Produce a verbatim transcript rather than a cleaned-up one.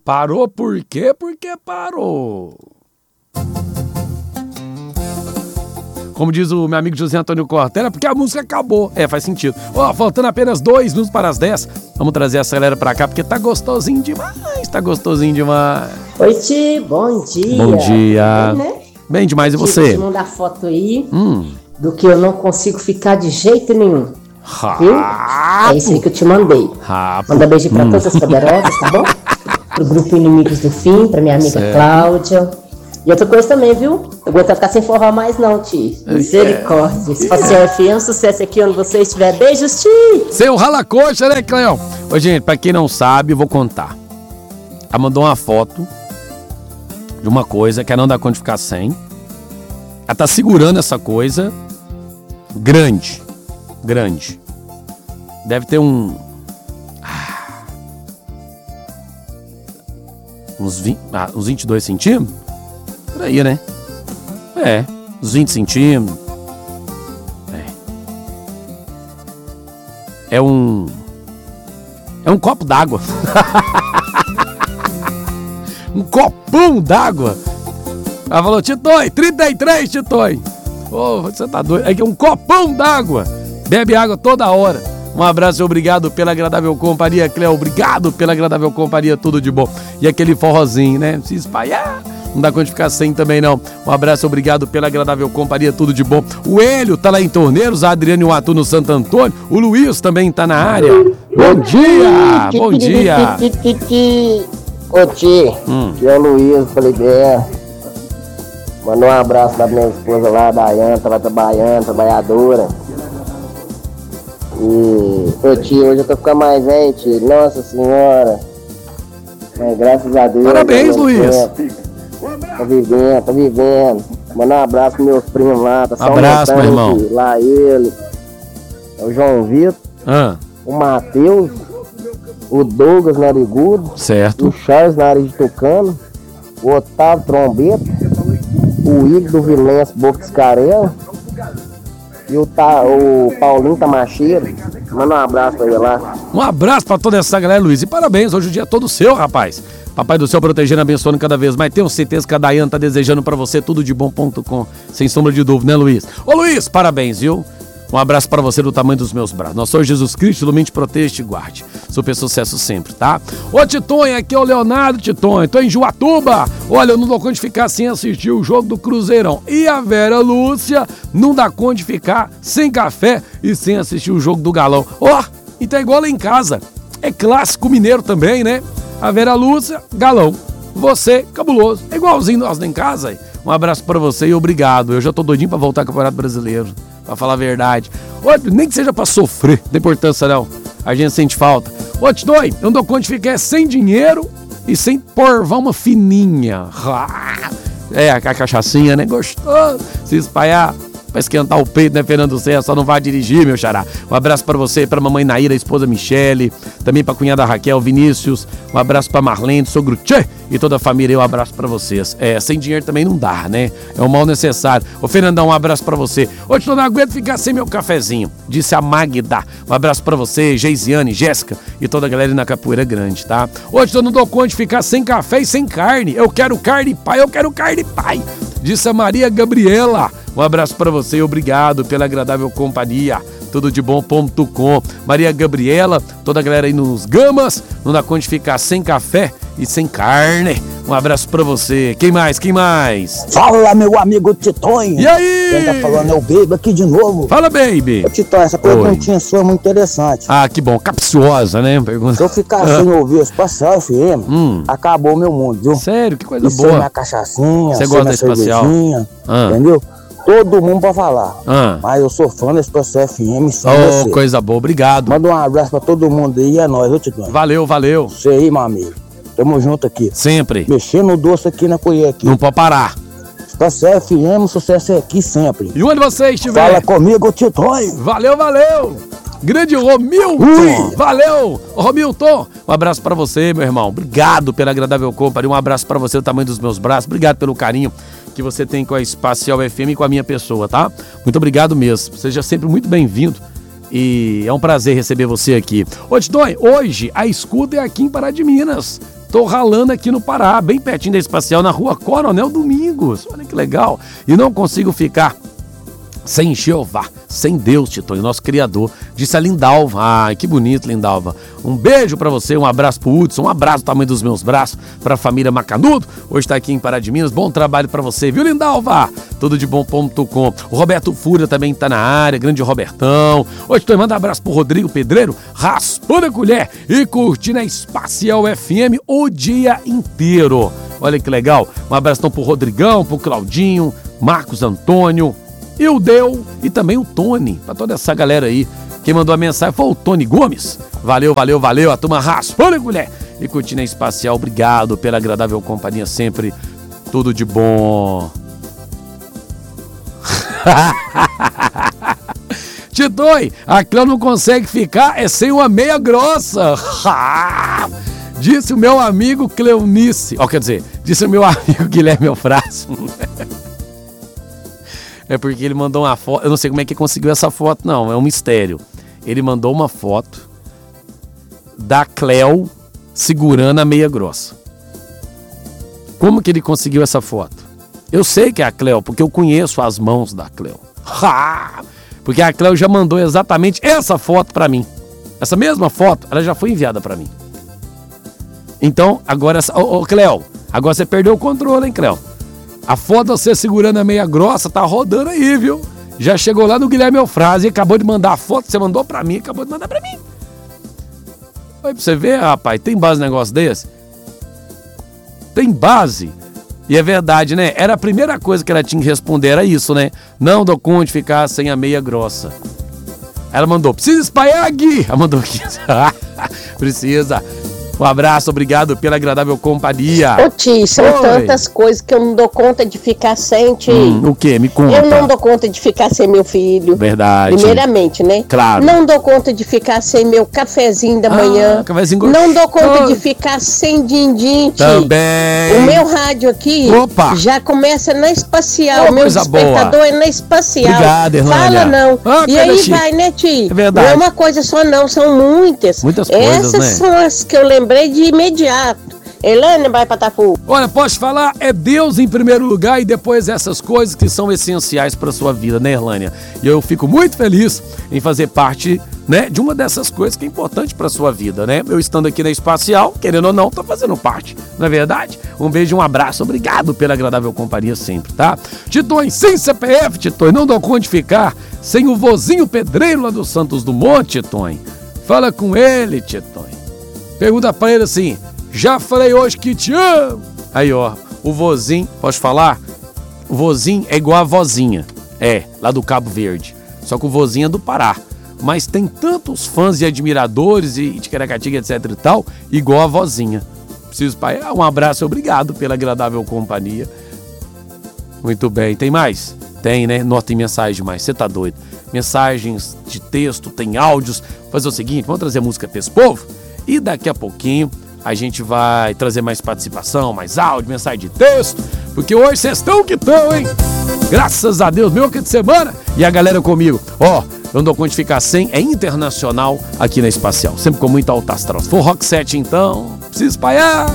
Parou por quê? Porque parou. Como diz o meu amigo José Antônio Cortella, porque a música acabou. É, faz sentido. Ó, oh, faltando apenas dois minutos para as dez, vamos trazer essa galera pra cá, porque tá gostosinho demais, tá gostosinho demais. Oi, Ti, bom dia. Bom dia. Bem, né? Bem demais, e você? Deixa eu te mandar foto aí hum. do que eu não consigo ficar de jeito nenhum. Rapo. Viu? É isso aí que eu te mandei. Rapo. Manda beijo pra hum. todas as poderosas, tá bom? Pro grupo Inimigos do Fim, pra minha amiga certo. Cláudia. E outra coisa também, viu? Eu aguento ficar sem forró mais não, Ti. Misericórdia. Se fosse yeah. F M, sucesso aqui onde você estiver. Beijos, Ti. Seu rala-coxa, né, Cleão? Ô, gente, pra quem não sabe, eu vou contar. Ela mandou uma foto de uma coisa que ela não dá conta de ficar sem. Ela tá segurando essa coisa grande. Grande. Deve ter um... Ah, uns, vinte, ah, uns vinte e dois centímetros? Por aí, né? É, uns vinte centímetros. É. É um... É um copo d'água. Um copão d'água. Ela falou, Titões, trinta e três, Titões. Ô, oh, você tá doido. É que é um copão d'água. Bebe água toda hora. Um abraço e obrigado pela agradável companhia, Cleo. Obrigado pela agradável companhia, tudo de bom. E aquele forrozinho, né? Se espalhar, não dá conta de ficar sem também, não. Um abraço e obrigado pela agradável companhia, tudo de bom. O Hélio tá lá em Torneiros, a Adriane e o Atu no Santo Antônio. O Luiz também tá na área. Bom dia! Bom dia! Ô, Ti, hum. que é o Luiz, falei, é... Mandou um abraço pra minha esposa lá, a Dayana, tava trabalhando, trabalhadora. E, ô Tio, hoje eu tô ficando mais velho, Tio. Nossa Senhora. É, graças a Deus. Parabéns, Luiz. Tá vivendo, tá vivendo. Mandar um abraço pros meus primos lá. Tá só abraço, meu irmão. Tio. Lá ele, o João Vitor, ah. o Matheus, o Douglas Narigudo. Certo. O Charles na área de Tucano, o Otávio Trombeta, o Igor do Vilenço Boca Escarela e o, ta, o Paulinho Tamacheiro. Manda um abraço pra ele lá. Um abraço pra toda essa galera, Luiz. E parabéns, hoje o dia é todo seu, rapaz. Papai do céu protegendo, abençoando cada vez mais. Tenho certeza que a Dayana tá desejando pra você tudo de bom ponto com. Sem sombra de dúvida, né, Luiz? Ô, Luiz, parabéns, viu? Um abraço pra você do tamanho dos meus braços. Nosso Senhor Jesus Cristo, ilumine, te protege, te guarde. Super sucesso sempre, tá? Ô, Titonho, aqui é o Leonardo Titonho. Tô em Juatuba. Olha, eu não dou conta de ficar sem assistir o jogo do Cruzeirão. E a Vera Lúcia não dá conta de ficar sem café e sem assistir o jogo do Galão. Ó, oh, e tá igual lá em casa. É clássico mineiro também, né? A Vera Lúcia, Galão. Você, cabuloso. É igualzinho nós lá em casa. Um abraço pra você e obrigado. Eu já tô doidinho pra voltar ao Campeonato Brasileiro. Pra falar a verdade. Ô, nem que seja pra sofrer, não tem importância não. A gente sente falta. Ô, Tidoi, eu não dou conta de ficar sem dinheiro e sem porvar uma fininha. É, a cachaçinha, né? Gostoso. Se espalhar pra esquentar o peito, né, Fernando Serra? Só não vai dirigir, meu xará. Um abraço pra você, pra mamãe Naíra, a esposa Michele, também pra cunhada Raquel, Vinícius. Um abraço pra Marlene, sogro Tchê e toda a família. Um abraço pra vocês. É, sem dinheiro também não dá, né? É o mal necessário. Ô, Fernandão, um abraço pra você. Hoje eu não aguento ficar sem meu cafezinho, disse a Magda. Um abraço pra você, Geisiane, Jéssica e toda a galera na Capoeira Grande, tá? Hoje eu não dou conta de ficar sem café e sem carne. Eu quero carne pai, eu quero carne pai, disse a Maria Gabriela. Um abraço pra você e obrigado pela agradável companhia. Tudo de bom ponto com. Maria Gabriela, toda a galera aí nos Gamas, não dá conta de ficar sem café e sem carne. Um abraço pra você. Quem mais? Quem mais? Fala, meu amigo Titonho. E aí? Quem tá falando é o Baby aqui de novo. Fala, Baby. Ô, Titonho, essa perguntinha sua é muito interessante. Ah, que bom. Capciosa, né? Pergunta. Se eu ficar sem ouvir o Espacial F M, hum. acabou o meu mundo, viu? Sério? Que coisa e boa. Sem minha cachaçinha, você sem gosta minha da Espacial? Ah. Entendeu? Todo mundo pode falar, ah. mas eu sou fã da Espacial F M. Oh, coisa boa, obrigado. Manda um abraço pra todo mundo aí, é nóis, viu, Titonho? Valeu, valeu. Isso aí, meu amigo. Tamo junto aqui. Sempre. Mexendo no doce aqui na colher aqui. Não pode parar. Espacial F M, sucesso é aqui sempre. E onde você estiver? Fala comigo, Titonho. Valeu, valeu. Grande Romilton. Ui. Valeu, Romilton. Um abraço pra você, meu irmão. Obrigado pela agradável companhia. Um abraço pra você, o tamanho dos meus braços. Obrigado pelo carinho que você tem com a Espacial F M e com a minha pessoa, tá? Muito obrigado mesmo. Seja sempre muito bem-vindo. E é um prazer receber você aqui. Ô, Tidói, hoje a escuta é aqui em Pará de Minas. Tô ralando aqui no Pará, bem pertinho da Espacial, na rua Coronel Domingos. Olha que legal. E não consigo ficar sem Jeová, sem Deus, Titonho, nosso Criador, disse a Lindalva. Ai, que bonito, Lindalva. Um beijo pra você, um abraço pro Hudson, um abraço do tamanho dos meus braços pra família Macanudo. Hoje tá aqui em Pará de Minas, bom trabalho pra você, viu, Lindalva? Tudo de bom ponto com. O Roberto Fúria também tá na área, grande Robertão. Hoje tô mandando um abraço pro Rodrigo Pedreiro, raspando a colher e curtindo a Espacial F M o dia inteiro. Olha que legal. Um abração pro Rodrigão, pro Claudinho, Marcos Antônio, Ildeu e também o Tony, pra toda essa galera aí. Quem mandou a mensagem foi o Tony Gomes. Valeu, valeu, valeu, a turma raspando a colher e curtindo a Espacial. Obrigado pela agradável companhia sempre. Tudo de bom. Titoi, a Cleo não consegue ficar é sem uma meia grossa. Disse o meu amigo Cleonice. Ó, quer dizer, disse o meu amigo Guilherme Eufrásio. É porque ele mandou uma foto, eu não sei como é que conseguiu essa foto não, é um mistério. Ele mandou uma foto da Cleo segurando a meia grossa. Como que ele conseguiu essa foto? Eu sei que é a Cleo, porque eu conheço as mãos da Cleo. Ha! Porque a Cleo já mandou exatamente essa foto pra mim. Essa mesma foto, ela já foi enviada pra mim. Então, agora, ô, ô Cleo, agora você perdeu o controle, hein, Cleo? A foto de você segurando a meia grossa tá rodando aí, viu? Já chegou lá no Guilherme Eufrásio e acabou de mandar a foto, você mandou pra mim, acabou de mandar pra mim. Foi pra você ver, rapaz, tem base no negócio desse? Tem base. E é verdade, né? Era a primeira coisa que ela tinha que responder, era isso, né? Não dou conta de ficar sem a meia grossa. Ela mandou, precisa espalhar aqui. Ela mandou aqui. Precisa. Um abraço, obrigado pela agradável companhia. Ô Ti, são Oi. tantas coisas que eu não dou conta de ficar sem, Ti. Hum, o quê? Me conta. Eu não dou conta de ficar sem meu filho. Verdade. Primeiramente, né? Claro. Não dou conta de ficar sem meu cafezinho da ah, manhã. Cafezinho Não dou conta oh. de ficar sem din-din, Ti. Também. O meu rádio aqui Opa. já começa na Espacial. Oh, meu despertador boa. é na Espacial. Obrigado, Irlânia. Fala não. Ah, e aí chique. vai, né, Ti? É verdade. Não é uma coisa só não, são muitas. Muitas coisas, Essas né? são as que eu lembrei de imediato. Elane vai pra Tafu. Olha, posso falar, é Deus em primeiro lugar e depois essas coisas que são essenciais pra sua vida, né, Erlânia? E eu fico muito feliz em fazer parte, né, de uma dessas coisas que é importante pra sua vida, né? Eu estando aqui na Espacial, querendo ou não, tô fazendo parte, não é verdade? Um beijo, um abraço, obrigado pela agradável companhia sempre, tá? Titões, sem C P F, Titões, não dou conta de ficar sem o vozinho pedreiro lá do Santos Dumont, Titões. Fala com ele, Titões. Pergunta pra ele assim, já falei hoje que te amo. Aí, ó, o vozinho, posso falar? O vozinho é igual a vozinha. É, lá do Cabo Verde. Só que o vozinho é do Pará. Mas tem tantos fãs e admiradores e ticaracatica, etc e tal, igual a vozinha. Preciso, pai, um abraço, obrigado pela agradável companhia. Muito bem, tem mais? Tem, né? Nossa, tem mensagem demais, você tá doido. Mensagens de texto, tem áudios. Vou fazer o seguinte, vamos trazer música pra esse povo? E daqui a pouquinho a gente vai trazer mais participação, mais áudio, mensagem de texto, porque hoje vocês estão que estão, hein? Graças a Deus, meu que de semana. E a galera comigo, ó, não dou conta de ficar sem, é internacional aqui na Espacial, sempre com muito alto astral. Se for rock set então, precisa espalhar.